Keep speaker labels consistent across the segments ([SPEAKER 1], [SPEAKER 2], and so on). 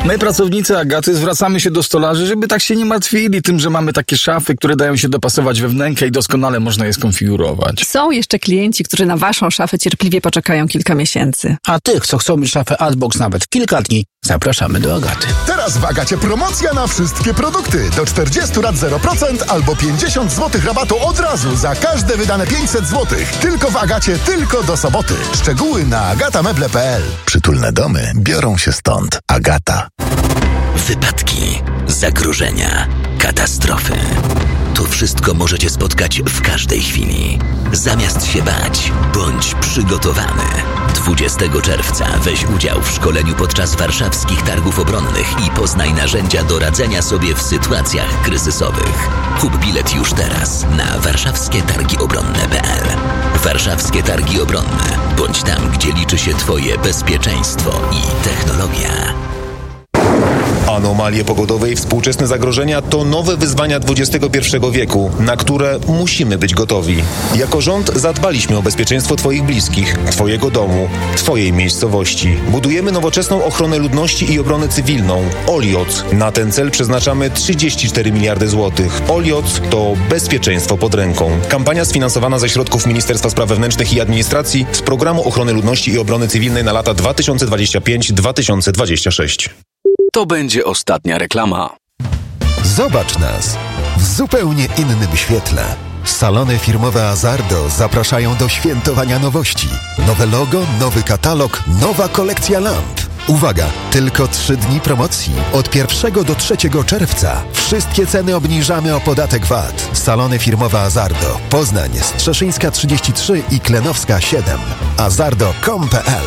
[SPEAKER 1] My, pracownicy Agaty, zwracamy się do stolarzy, żeby tak się nie martwili tym, że mamy takie szafy, które dają się dopasować we wnękę i doskonale można je skonfigurować.
[SPEAKER 2] Są jeszcze klienci, którzy na waszą szafę cierpliwie poczekają kilka miesięcy.
[SPEAKER 3] A tych, co chcą mieć szafę Adbox nawet kilka dni, zapraszamy do Agaty.
[SPEAKER 4] Teraz w Agacie promocja na wszystkie produkty. Do 40 lat 0% albo 50 zł rabatu od razu za każde wydane 500 zł. Tylko w Agacie, tylko do soboty. Szczegóły na agatameble.pl. Przytulne domy biorą się stąd. Agata.
[SPEAKER 5] Wypadki, zagrożenia, katastrofy. To wszystko możecie spotkać w każdej chwili. Zamiast się bać, bądź przygotowany. 20 czerwca weź udział w szkoleniu podczas warszawskich targów obronnych i poznaj narzędzia do radzenia sobie w sytuacjach kryzysowych. Kup bilet już teraz na warszawskietargiobronne.pl. Warszawskie Targi Obronne. Bądź tam, gdzie liczy się Twoje bezpieczeństwo i technologia.
[SPEAKER 6] Anomalie pogodowe i współczesne zagrożenia to nowe wyzwania XXI wieku, na które musimy być gotowi. Jako rząd zadbaliśmy o bezpieczeństwo Twoich bliskich, Twojego domu, Twojej miejscowości. Budujemy nowoczesną ochronę ludności i obronę cywilną. OLIOC. Na ten cel przeznaczamy 34 miliardy złotych. OLIOC to bezpieczeństwo pod ręką. Kampania sfinansowana ze środków Ministerstwa Spraw Wewnętrznych i Administracji z Programu Ochrony Ludności i Obrony Cywilnej na lata 2025-2026.
[SPEAKER 7] To będzie ostatnia reklama.
[SPEAKER 8] Zobacz nas w zupełnie innym świetle. Salony firmowe Azardo zapraszają do świętowania nowości. Nowe logo, nowy katalog, nowa kolekcja lamp. Uwaga, tylko 3 dni promocji. Od 1 do 3 czerwca. Wszystkie ceny obniżamy o podatek VAT. Salony firmowe Azardo. Poznań, Strzeszyńska 33 i Klenowska 7. azardo.com.pl.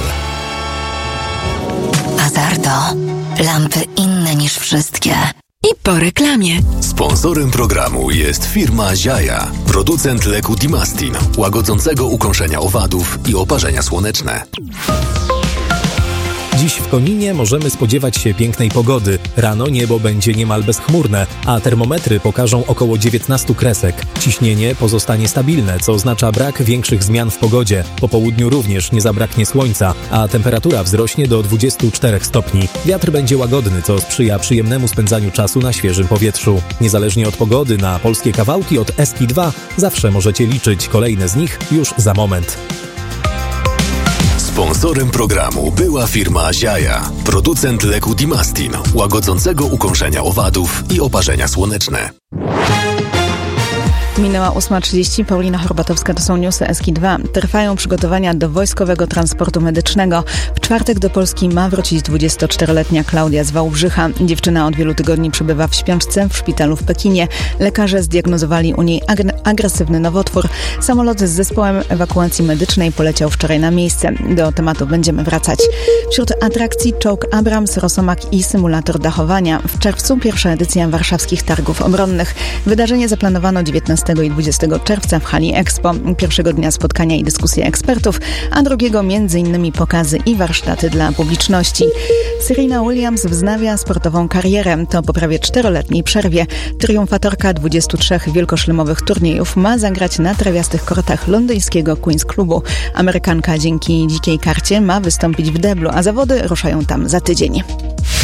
[SPEAKER 9] Azardo. Lampy inne niż wszystkie.
[SPEAKER 2] I po reklamie.
[SPEAKER 7] Sponsorem programu jest firma Ziaja, producent leku Dimastin, łagodzącego ukąszenia owadów i oparzenia słoneczne.
[SPEAKER 10] Dziś w Koninie możemy spodziewać się pięknej pogody. Rano niebo będzie niemal bezchmurne, a termometry pokażą około 19 kresek. Ciśnienie pozostanie stabilne, co oznacza brak większych zmian w pogodzie. Po południu również nie zabraknie słońca, a temperatura wzrośnie do 24 stopni. Wiatr będzie łagodny, co sprzyja przyjemnemu spędzaniu czasu na świeżym powietrzu. Niezależnie od pogody, na polskie kawałki od Eski 2 zawsze możecie liczyć. Kolejne z nich już za moment.
[SPEAKER 7] Sponsorem programu była firma Ziaja, producent leku Dimastin, łagodzącego ukąszenia owadów i oparzenia słoneczne.
[SPEAKER 11] Minęła 8:30. Paulina Horbatowska, to są newsy Eski 2. Trwają przygotowania do wojskowego transportu medycznego. W czwartek do Polski ma wrócić 24-letnia Klaudia z Wałbrzycha. Dziewczyna od wielu tygodni przebywa w śpiączce w szpitalu w Pekinie. Lekarze zdiagnozowali u niej agresywny nowotwór. Samolot z zespołem ewakuacji medycznej poleciał wczoraj na miejsce. Do tematu będziemy wracać. Wśród atrakcji czołg Abrams, Rosomak i symulator dachowania. W czerwcu pierwsza edycja warszawskich targów obronnych. Wydarzenie zaplanowano 19 i 20 czerwca w hali Expo. Pierwszego dnia spotkania i dyskusje ekspertów, a drugiego m.in. pokazy i warsztaty dla publiczności. Serena Williams wznawia sportową karierę. To po prawie 4-letniej przerwie. Triumfatorka 23 wielkoszlemowych turniejów ma zagrać na trawiastych kortach londyńskiego Queen's Clubu. Amerykanka dzięki dzikiej karcie ma wystąpić w deblu, a zawody ruszają tam za tydzień.